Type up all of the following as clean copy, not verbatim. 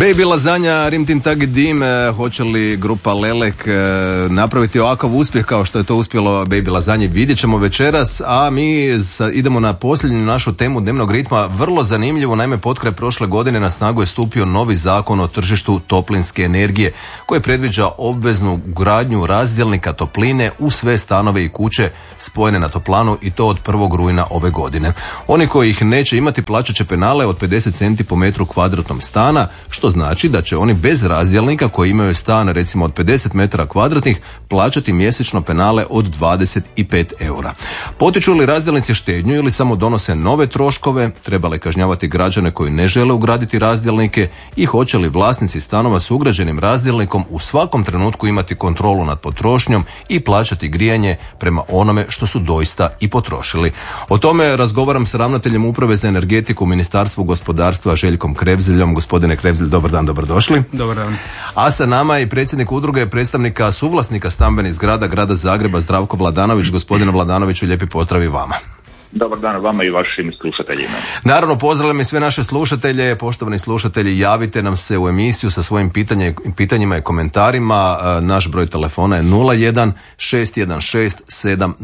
Baby Lazanja, Rim Tim Tagi Dim, hoće li grupa Lelek napraviti ovakav uspjeh kao što je to uspjelo Baby Lazanji, vidjet ćemo večeras, a mi idemo na posljednju našu temu dnevnog ritma, vrlo zanimljivo, naime potkraj prošle godine na snagu je stupio novi zakon o tržištu toplinske energije koji predviđa obveznu ugradnju razdjelnika topline u sve stanove i kuće spojene na toplanu i to od 1. rujna ove godine. Oni koji ih neće imati plaćat će penale od 50 centi po metru kvadratnom stana, što znači da će oni bez razdjelnika koji imaju stan recimo od 50 metara kvadratnih plaćati mjesečno penale od 25 eura. Potiču li razdjelnici štednju ili samo donose nove troškove, treba li kažnjavati građane koji ne žele ugraditi razdjelnike i hoće li vlasnici stanova s ugrađenim razdjelnikom u svakom trenutku imati kontrolu nad potrošnjom i plaćati grijanje prema onome što su doista i potrošili. O tome razgovaram s ravnateljem Uprave za energetiku u Ministarstvu gospodarstva Željkom Krevzeljom. Gospodine Krevzelj, dobar dan, dobrodošli. Dobar dan. A sa nama je predsjednik udruge predstavnika suvlasnika stambenih zgrada Grada Zagreba Zdravko Vladanović. Gospodine Vladanoviću, lijepi pozdrav i vama. Dobar dan vama i vašim slušateljima. Naravno, pozdravljam i sve naše slušatelje. Poštovani slušatelji, javite nam se u emisiju sa svojim pitanjima i komentarima. Naš broj telefona je 01 616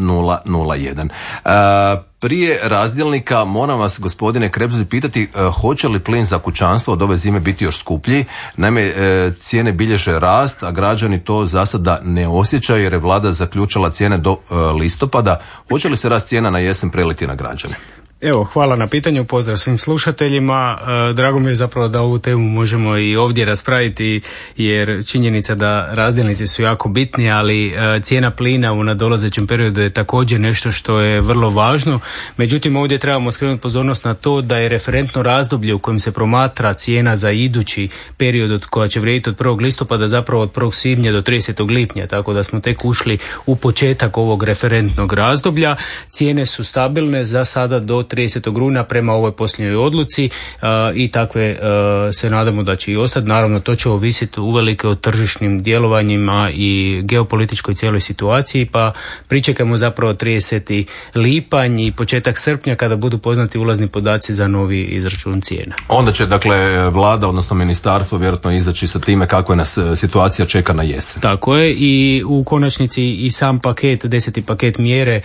7001. Prije razdjelnika moram vas, gospodine Krevzelj, pitati hoće li plin za kućanstvo od ove zime biti još skuplji? Naime, cijene bilježe rast, a građani to za sada ne osjećaju jer je vlada zaključala cijene do listopada. Hoće li se rast cijena na jesen preliti na građane? Evo, hvala na pitanju, pozdrav svim slušateljima. Drago mi je zapravo da ovu temu možemo i ovdje raspraviti jer činjenica da razdjelnici su jako bitni, ali cijena plina u nadolazećem periodu je također nešto što je vrlo važno. Međutim, ovdje trebamo skrenuti pozornost na to da je referentno razdoblje u kojem se promatra cijena za idući period koja će vrijediti od 1. listopada zapravo od 1. svibnja do 30. lipnja, tako da smo tek ušli u početak ovog referentnog razdoblja. Cijene su stabilne za sada do 30. rujna prema ovoj posljednjoj odluci i takve se nadamo da će i ostati. Naravno, to će ovisiti uvelike o tržišnim djelovanjima i geopolitičkoj cijeloj situaciji, pa pričekajmo zapravo 30. lipanj i početak srpnja kada budu poznati ulazni podaci za novi izračun cijena. Onda će dakle vlada, odnosno ministarstvo vjerojatno izaći sa time kako je nas situacija čeka na jesen. Tako je, i u konačnici i sam paket, 10. paket mjere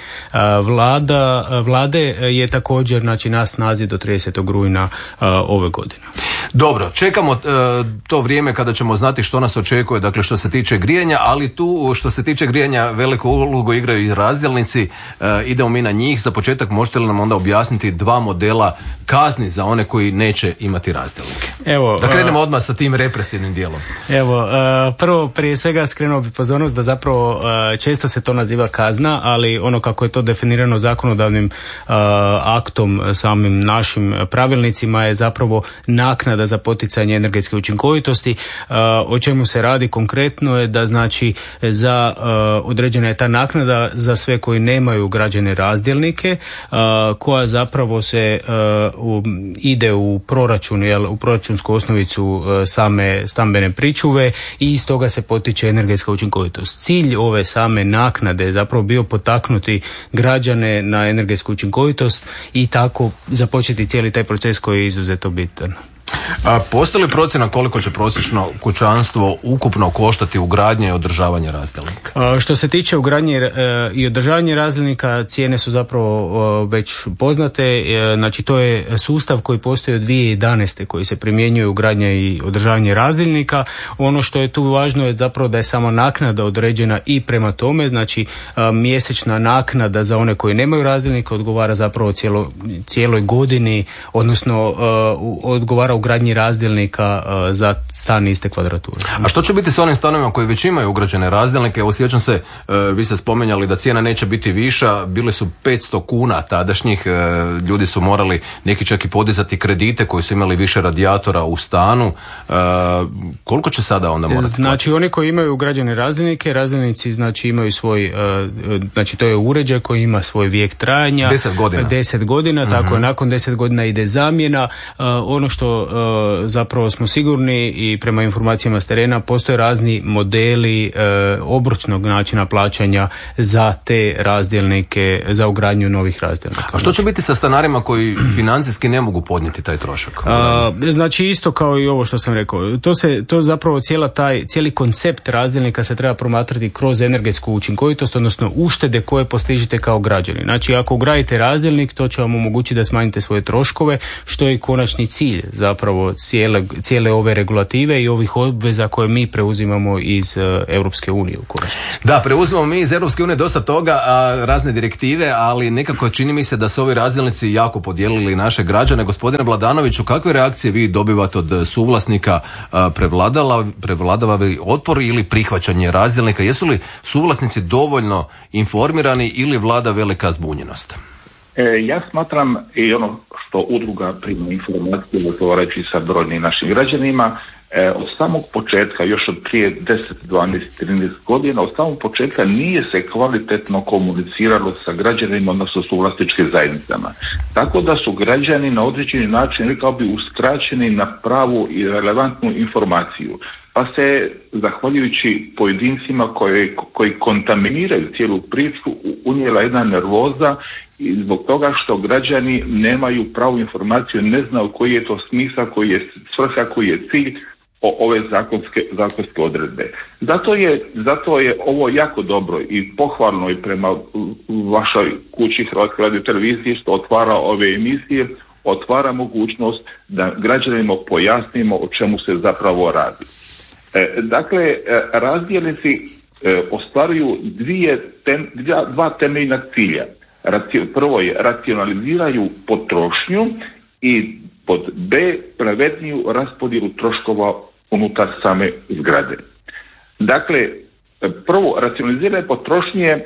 vlade je također na snazi do 30. rujna ove godine. Dobro, čekamo to vrijeme kada ćemo znati što nas očekuje, dakle što se tiče grijanja, ali tu što se tiče grijanja veliku ulogu igraju i razdjelnici. Idemo mi na njih. Za početak možete li nam onda objasniti dva modela kazni za one koji neće imati razdjelnike? Evo, da krenemo odmah sa tim represivnim dijelom. Evo, prvo prije svega skrenuo bi pozornost da zapravo često se to naziva kazna, ali ono kako je to definirano zakonodavnim aktom, samim našim pravilnicima je zapravo naknada za poticanje energetske učinkovitosti. O čemu se radi konkretno je da znači za određena je ta naknada za sve koji nemaju ugrađene razdjelnike, koja zapravo se ide u proračun, u proračunsku osnovicu same stambene pričuve i iz toga se potiče energetska učinkovitost. Cilj ove same naknade je zapravo bio potaknuti građane na energetsku učinkovitost i tako započeti cijeli taj proces koji je izuzetno bitan. Postoji li procjena koliko će prosječno kućanstvo ukupno koštati ugradnje i održavanje razdjelnika? Što se tiče ugradnje i održavanja razdjelnika, cijene su zapravo već poznate. Znači, to je sustav koji postoji od 2011. koji se primjenjuje ugradnja i održavanje razdjelnika. Ono što je tu važno je zapravo da je sama naknada određena i prema tome. Znači, mjesečna naknada za one koji nemaju razdjelnika odgovara zapravo cijeloj godini, odnosno odgovara ugradnji razdjelnika za stan iste kvadrature. A što će biti s onim stanovima koji već imaju ugrađene razdjelnike? Evo, sjećam se, vi ste spomenjali da cijena neće biti viša, bile su 500 kuna tadašnjih, ljudi su morali neki čak i podizati kredite koji su imali više radijatora u stanu. Koliko će sada onda morati? Znači, oni koji imaju ugrađene razdjelnike, razdjelnici znači imaju svoj, znači to je uređaj koji ima svoj vijek trajanja. 10 godina. 10 godina, tako je, nakon 10 godina ide zamjena. Ono što zapravo smo sigurni i prema informacijama s terena postoje razni modeli obročnog načina plaćanja za te razdjelnike, za ugradnju novih razdjelnika. A što će biti sa stanarima koji financijski ne mogu podnijeti taj trošak? Znači isto kao i ovo što sam rekao, to zapravo cijeli koncept razdjelnika se treba promatrati kroz energetsku učinkovitost, odnosno uštede koje postižete kao građani. Znači ako ugradite razdjelnik, to će vam omogućiti da smanjite svoje troškove, što je konačni cilj zapravo cijele ove regulative i ovih obveza koje mi preuzimamo iz Europske unije u konačnici. Da, preuzimamo mi iz Europske unije dosta toga, razne direktive, ali nekako čini mi se da su ovi razdjelnici jako podijelili naše građane. Gospodine Bladanoviću, kakve reakcije vi dobivate od suvlasnika? Prevladava li otpor ili prihvaćanje razdjelnika? Jesu li suvlasnici dovoljno informirani ili vlada velika zbunjenost? Ja smatram i ono što udruga prima informacije, razgovarajući sa brojnim našim građanima, od samog početka, još od prije 10, 12, 13 godina, od samog početka nije se kvalitetno komuniciralo sa građanima, odnosno suvlasničkim zajednicama. Tako da su građani na određeni način, rekao bi, uskraćeni na pravu i relevantnu informaciju. Pa se, zahvaljujući pojedincima koji kontaminiraju cijelu priču, unijela jedna nervoza i zbog toga što građani nemaju pravu informaciju, ne znaju koji je to smisao, koji je svrha, koji je cilj ove zakonske odredbe. Zato je ovo jako dobro i pohvalno i prema vašoj kući Hrvatske radiotelevizije što otvara ove emisije, otvara mogućnost da građanima pojasnimo o čemu se zapravo radi. Dakle, razdjelnici ostvaruju dva temeljna cilja. Prvo je racionaliziraju potrošnju i pod B pravedniju raspodjelu troškova unutar same zgrade. Dakle, prvo racionaliziranje potrošnje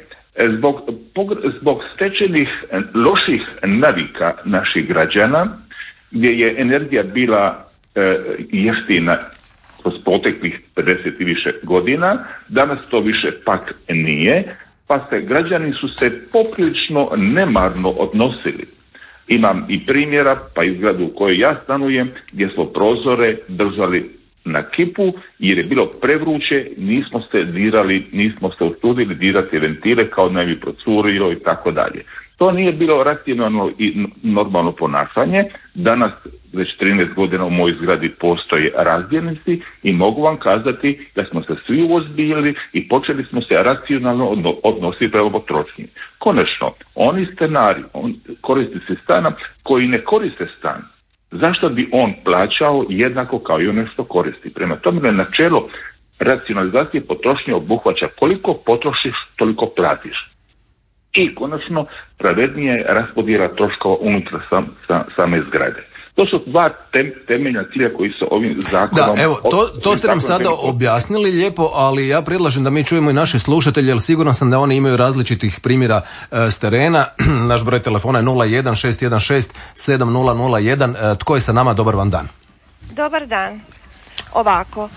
zbog stečenih loših navika naših građana, gdje je energija bila jeftina kroz proteklih 50 i više godina, danas to više pak nije, pa građani su se poprilično nemarno odnosili. Imam i primjera, pa i zgradu u kojoj ja stanujem, gdje smo prozore držali na kipu, jer je bilo prevruće, nismo se usudili dirati ventile kao ne bi procurio i tako dalje. To nije bilo racionalno i normalno ponašanje. Danas već 13 godina u mojoj zgradi postoje razdjelnici i mogu vam kazati da smo se svi uozbiljili i počeli smo se racionalno odnositi prema potrošnji. Konačno, oni stanari, korisnici stana koji ne koriste stan, zašto bi on plaćao jednako kao i ono što koristi? Prema tome, načelo racionalizacije potrošnje obuhvaća koliko potrošiš, toliko platiš. I konačno, pravednije raspodjela troškova unutar same zgrade. To su dva temeljna cilja koji su ovim zakonom... Da, evo, to ste nam sada objasnili lijepo, ali ja predlažem da mi čujemo i naše slušatelje, jer siguran sam da oni imaju različitih primjera s terena. Naš broj telefona je 016167001. Tko je sa nama? Dobar vam dan. Dobar dan. Ovako,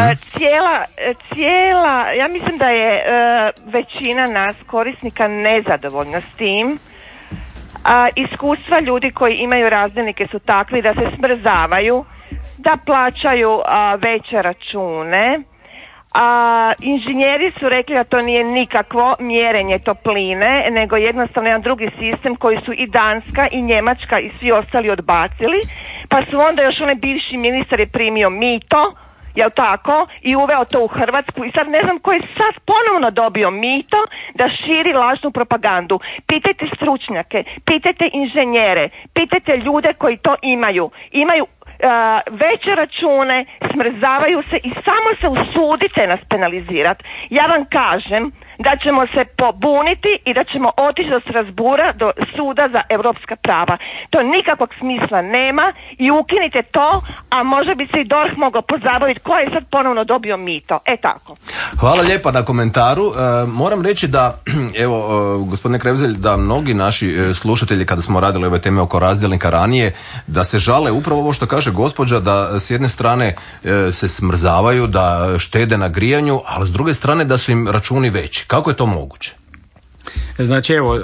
ja mislim da je većina nas korisnika nezadovoljna s tim. Iskustva ljudi koji imaju razdjelnike su takvi da se smrzavaju, da plaćaju veće račune. Inženjeri su rekli da to nije nikakvo mjerenje topline, nego jednostavno jedan drugi sistem koji su i Danska i Njemačka i svi ostali odbacili, pa su onda još onaj bivši ministar je primio mito, jel tako, i uveo to u Hrvatsku i sad ne znam ko je sad ponovno dobio mito da širi lažnu propagandu. Pitajte stručnjake, pitajte inženjere, pitajte ljude koji to imaju veće račune, smrzavaju se i samo se usudite nas penalizirati. Ja vam kažem da ćemo se pobuniti i da ćemo otići do Strasbourga, do suda za europska prava. To nikakvog smisla nema i ukinite to, a možda bi se i DORH mogao pozabaviti ko je sad ponovno dobio mito. Tako. Hvala lijepa na komentaru. Moram reći da, evo, gospodine Krevzelj, da mnogi naši slušatelji kada smo radili ove teme oko razdjelnika ranije, da se žale upravo ovo što kaže gospođa, da s jedne strane se smrzavaju, da štede na grijanju, ali s druge strane da su im računi veći. Kako je to moguće? Znači evo,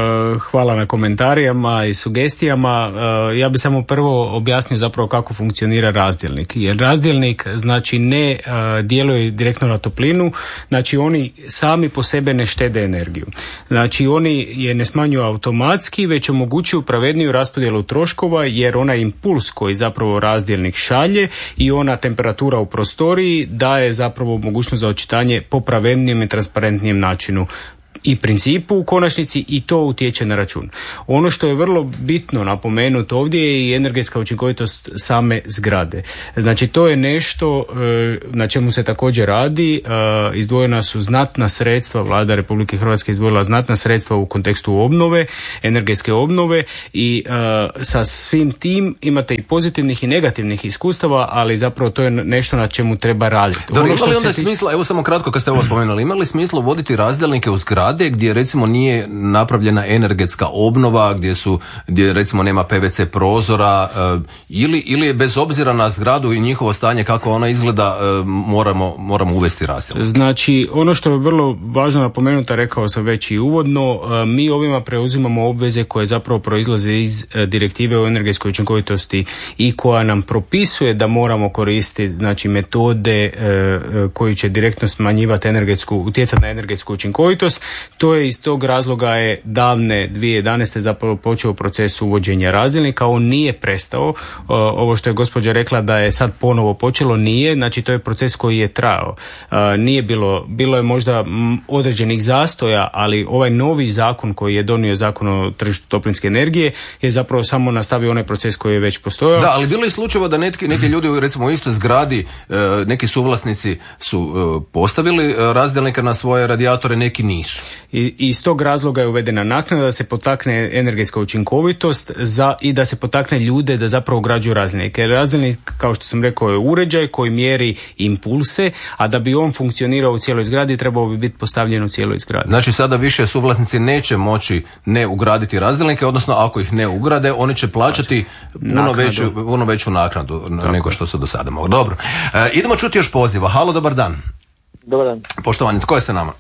hvala na komentarima i sugestijama. Ja bih samo prvo objasnio zapravo kako funkcionira razdjelnik. Jer razdjelnik znači ne djeluje direktno na toplinu, znači oni sami po sebe ne štede energiju. Znači oni je ne smanjuju automatski, već omogućuju pravedniju raspodjelu troškova, jer onaj impuls koji zapravo razdjelnik šalje i ona temperatura u prostoriji daje zapravo mogućnost za očitanje po pravednijem i transparentnijem načinu i principu u konačnici, i to utječe na račun. Ono što je vrlo bitno napomenuti ovdje je i energetska učinkovitost same zgrade. Znači to je nešto na čemu se također radi. Izdvojena su znatna sredstva, Vlada Republike Hrvatske izdvojila znatna sredstva u kontekstu obnove, energetske obnove, i sa svim tim imate i pozitivnih i negativnih iskustava, ali zapravo to je nešto na čemu treba raditi. Dobro, ima li onda smisla, evo samo kratko kad ste ovo spomenuli, ima li smisla voditi razdjelnike u zgrade gdje recimo nije napravljena energetska obnova, gdje recimo nema PVC prozora, ili je bez obzira na zgradu i njihovo stanje kako ona izgleda moramo uvesti razdjelnik? Znači ono što je vrlo važno napomenuti, rekao sam već i uvodno, mi ovima preuzimamo obveze koje zapravo proizlaze iz direktive o energetskoj učinkovitosti i koja nam propisuje da moramo koristiti znači metode koji će direktno smanjivati utjecati na energetsku učinkovitost. To je iz tog razloga je davne 2011. zapravo počeo proces uvođenja razdjelnika. On nije prestao. Ovo što je gospođa rekla da je sad ponovo počelo, nije. Znači to je proces koji je trajao. Nije bilo je možda određenih zastoja, ali ovaj novi zakon koji je donio Zakon o tržištu toplinske energije je zapravo samo nastavio onaj proces koji je već postojao. Da, ali bilo je slučajeva da neki ljudi recimo u istoj zgradi, neki suvlasnici su postavili razdjelnika na svoje radijatore, neki nisu. I iz tog razloga je uvedena naknada da se potakne energetska učinkovitost i da se potakne ljude da zapravo ugrađuju razdjelnike. Jer razdjelnik, kao što sam rekao, je uređaj koji mjeri impulse, a da bi on funkcionirao u cijeloj zgradi trebao bi biti postavljen u cijeloj zgradi. Znači sada više suvlasnici neće moći ne ugraditi razdjelnike, odnosno ako ih ne ugrade, oni će plaćati puno veću naknadu nego što su do sada mogli. Dobro. Idemo čuti još poziva. Halo, dobar dan. Dobar dan. Poštovanje, tko je sa nama?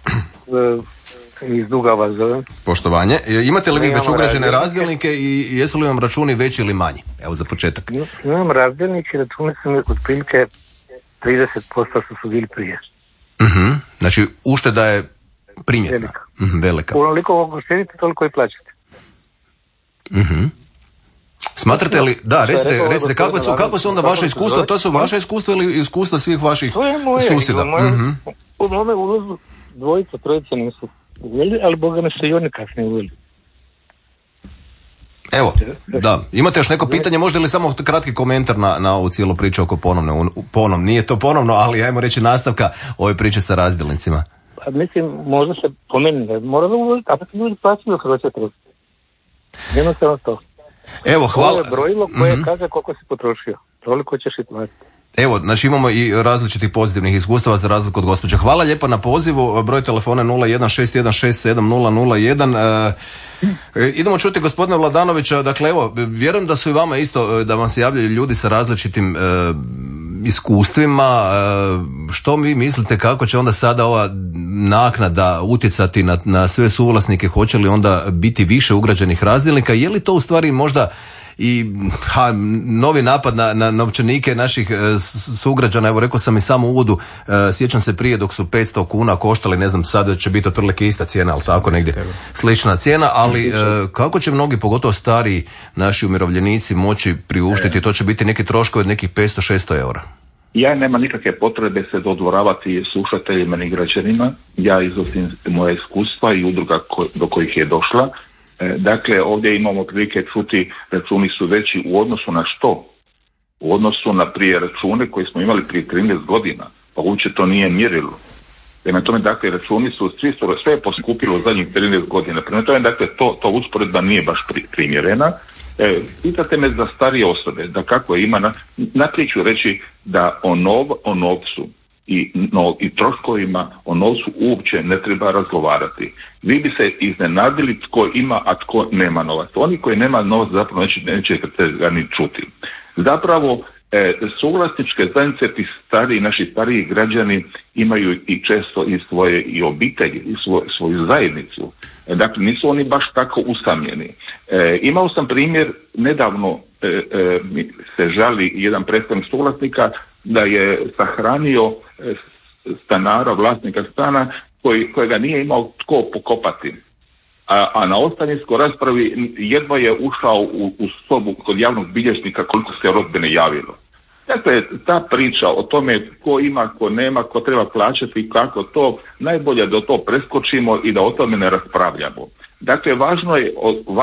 Iz Dugava zovem. Poštovanje. Imate li vi već ugrađene razdjelnike i jesu li vam računi veći ili manji? Evo za početak. Imam razdjelnik i računi su mi otprilike 30% su bili prije. Uh-huh. Znači ušteda je primjetna. Velika. Koliko mogu sjediti, toliko i plaćate. Uh-huh. Smatrate li, da, recite kako su onda vaše iskustva, to su vaše iskustva ili iskustva svih vaših susjeda? U mome ulazu dvojica, trojica nisu uveli, ali Boga ne se i oni kasnije uveli. Evo, da. Imate još neko pitanje, možda li samo kratki komentar na ovu cijelu priču oko ponovno, nije to ponovno, ali ajmo reći nastavka ove priče sa razdjelnicima. Pa mislim, možda se pomeni da mora da uveli, a pa se ljudi plaćaju Hrvatske trosti. Jednostavno to. Evo, hvala. Ovo je brojilo koje kaže koliko si potrošio. Toliko ćeš i platiti. Evo, znači imamo i različitih pozitivnih iskustava za razliku od gospođa. Hvala lijepo na pozivu. Broj telefona 016167001. Idemo čuti gospodina Vladanovića. Dakle, evo, vjerujem da su i vama isto, da vam se javljaju ljudi sa različitim iskustvima. Što vi mislite kako će onda sada ova naknada utjecati na sve suvlasnike? Hoće li onda biti više ugrađenih razdjelnika? Je li to u stvari možda i novi napad na novčanike naših sugrađana? Evo, rekao sam i samo u uvodu, sjećam se prije dok su 500 kuna koštali, ne znam, sada će biti otprilike ista cijena, ali tako negdje slična cijena, ali kako će mnogi, pogotovo stariji naši umirovljenici, moći priuštiti? To će biti neki troškovi od nekih 500-600 eura. Ja nema nikakve potrebe se dodvoravati slušateljima ni građanima. Ja iznosim moje iskustva i udruga do kojih je došla. Dakle, ovdje imamo prilike čuti, računi su veći u odnosu na što? U odnosu na prije račune koje smo imali prije 13 godina. Pa uopće to nije mjerilo. Prema tome, dakle, računi su, sve je poskupilo u zadnjih 13 godina. Prema tome, dakle, to usporedba nije baš primjerena. Pitate me za starije osobe, da kako je ima, naprijed ću reći da o novcu i troškovima o novcu uopće ne treba razgovarati. Vi bi se iznenadili tko ima, a tko nema novac. Oni koji nema novac zapravo neće ga ni čuti. Zapravo Suvlasničke zajednice, ti stariji, naši stariji građani imaju i često i svoje i obitelji i svoju zajednicu. Dakle, nisu oni baš tako usamljeni. Imao sam primjer, nedavno se žali jedan predstavnik suvlasnika da je sahranio stanara, vlasnika stana kojega nije imao tko pokopati. A na ostavinskoj raspravi jedva je ušao u sobu kod javnog bilježnika koliko se rodbine javilo. Dakle, ta priča o tome ko ima, ko nema, ko treba plaćati i kako to, najbolje da to preskočimo i da o tome ne raspravljamo. Dakle, važno je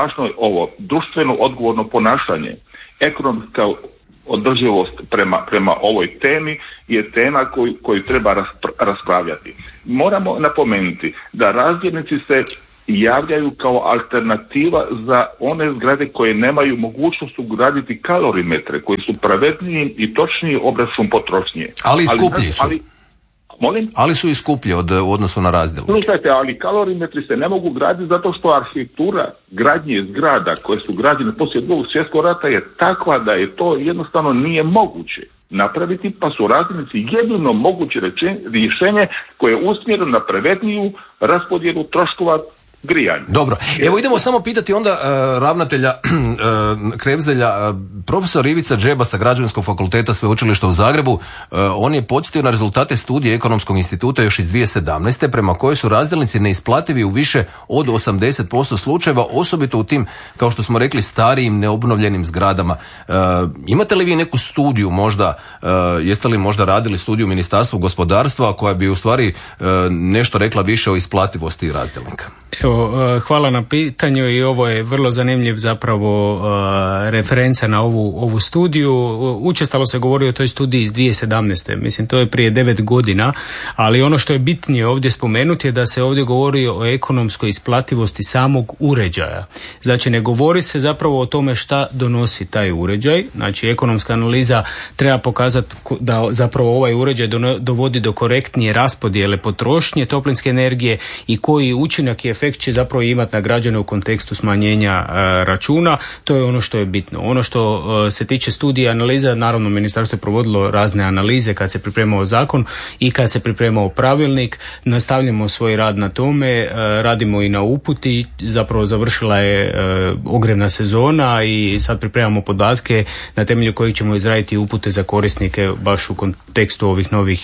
ovo društveno odgovorno ponašanje, ekonomska održivost prema ovoj temi je tema koju treba raspravljati. Moramo napomenuti da razdjelnici se javljaju kao alternativa za one zgrade koje nemaju mogućnost ugraditi kalorimetre, koji su pravedniji i točniji obračun potrošnje. Ali skuplji su. Molim? Ali su i skuplji u odnosu na razdjelnike. Slušajte, ali kalorimetri se ne mogu graditi zato što arhitektura gradnje zgrada koje su građene poslije Drugog svjetskog rata je takva da je to jednostavno nije moguće napraviti, pa su razdjelnici jedino moguće rješenje koje je usmjereno na pravedniju raspodjelu troškova grijanja. Dobro, evo idemo samo pitati onda ravnatelja Krevzelja, profesor Ivica Džeba sa Građevinskog fakulteta Sveučilišta u Zagrebu, on je podsjetio na rezultate studije Ekonomskog instituta još iz 2017. prema kojoj su razdjelnici neisplativi u više od 80% slučajeva, osobito u tim, kao što smo rekli, starijim neobnovljenim zgradama. Imate li vi neku studiju možda, jeste li možda radili studiju Ministarstva gospodarstva koja bi u stvari nešto rekla više o isplativosti razdjelnika? Hvala na pitanju i ovo je vrlo zanimljiv zapravo referenca na ovu studiju. Učestalo se govori o toj studiji iz 2017. Mislim, to je prije 9 godina, ali ono što je bitnije ovdje spomenuti je da se ovdje govori o ekonomskoj isplativosti samog uređaja. Znači, ne govori se zapravo o tome šta donosi taj uređaj. Znači, ekonomska analiza treba pokazati da zapravo ovaj uređaj dovodi do korektnije raspodjele potrošnje toplinske energije i koji učinak i efekt će zapravo imati na građane u kontekstu smanjenja računa. To je ono što je bitno. Ono što se tiče studije analiza, naravno ministarstvo je provodilo razne analize kad se pripremao zakon i kad se pripremao pravilnik. Nastavljamo svoj rad na tome, radimo i na uputi, zapravo završila je ogrjevna sezona i sad pripremamo podatke na temelju kojih ćemo izraditi upute za korisnike baš u kontekstu ovih novih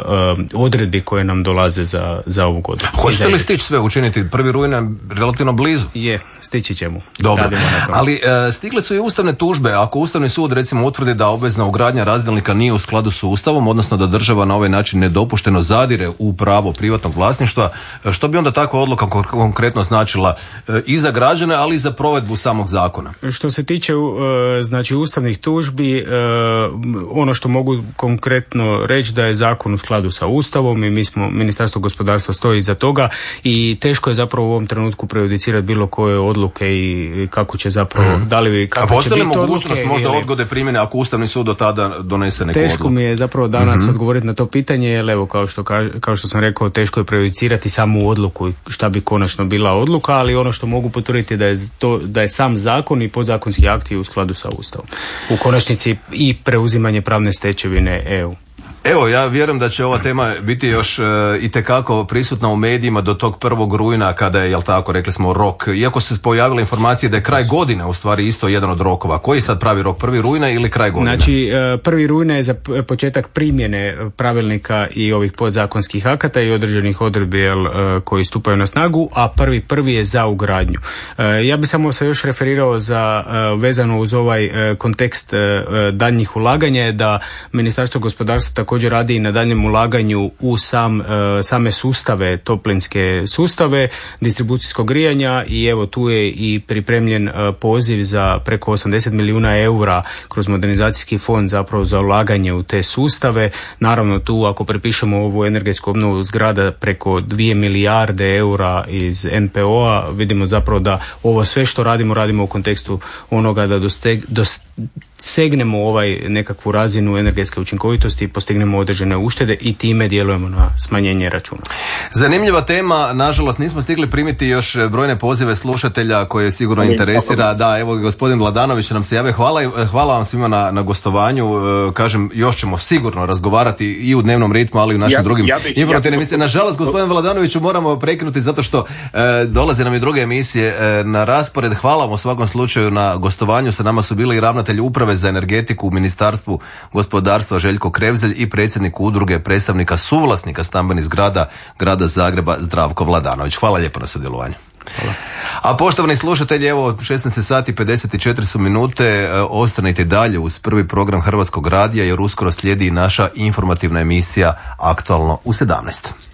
odredbi koje nam dolaze za ovu godinu. Hoćete li stići sve učiniti? 1. rujna relativno blizu. Je, stići ćemo. Dobro, ali stigle su i ustavne tužbe. Ako Ustavni sud recimo utvrdi da obvezna ugradnja razdjelnika nije u skladu s Ustavom, odnosno da država na ovaj način nedopušteno zadire u pravo privatnog vlasništva, što bi onda takva odluka konkretno značila i za građane, ali i za provedbu samog zakona? Što se tiče znači ustavnih tužbi, ono što mogu konkretno reći da je zakon u skladu sa Ustavom i Ministarstvo gospodarstva stoji iza toga i teško je zapravo u ovom trenutku prejudicirati bilo koje odluke i kako će zapravo, da li kako će biti odluke. A postoji li mogućnost možda odgode primjene ako Ustavni sud do tada donese neku odluku? Teško mi je zapravo danas odgovoriti na to pitanje, jer evo kao što sam rekao, teško je prejudicirati samu odluku i šta bi konačno bila odluka, ali ono što mogu potvrditi da je sam zakon i podzakonski akti u skladu sa Ustavom. U konačnici i preuzimanje pravne stečevine EU. Evo, ja vjerujem da će ova tema biti još itekako prisutna u medijima do tog 1. rujna kada je, jel tako, rekli smo rok, iako se pojavile informacije da je kraj godine u stvari isto jedan od rokova. Koji je sad pravi rok, 1. rujna ili kraj godine? Znači, 1. rujna je za početak primjene pravilnika i ovih podzakonskih akata i određenih odredbi koji stupaju na snagu, a 1.1. je za ugradnju. Ja bi samo se još referirao vezano uz ovaj kontekst daljnjih ulaganja, da Ministarstvo gospodarstva također radi i na daljem ulaganju u same sustave, toplinske sustave, distribucijskog grijanja i evo tu je i pripremljen poziv za preko 80 milijuna eura kroz modernizacijski fond zapravo za ulaganje u te sustave. Naravno tu ako prepišemo ovu energetsku obnovu zgrada preko 2 milijarde eura iz NPO-a, vidimo zapravo da ovo sve što radimo u kontekstu onoga segnemo nekakvu razinu energetske učinkovitosti i postignemo određene uštede i time djelujemo na smanjenje računa. Zanimljiva tema, nažalost nismo stigli primiti još brojne pozive slušatelja koje sigurno interesira. Da, evo gospodin Vladanović nam se jave. Hvala vam svima na gostovanju. Kažem, još ćemo sigurno razgovarati i u dnevnom ritmu, ali i u našim drugim informativnim emisijama. Nažalost, gospodin Vladanoviću moramo prekinuti zato što dolaze nam i druge emisije na raspored. Hvala vam u svakom slučaju na gostovanju. Sa nama su bili i ravnatelj Uprave za energetiku u Ministarstvu gospodarstva Željko Krevzelj i predsjednik udruge predstavnika suvlasnika stambenih zgrada Grada Zagreba Zdravko Vladanović. Hvala lijepo na sudjelovanju. Hvala. A poštovani slušatelji, evo 16 sati 54 su minute, ostanite dalje uz prvi program Hrvatskog radija jer uskoro slijedi naša informativna emisija Aktualno u 17.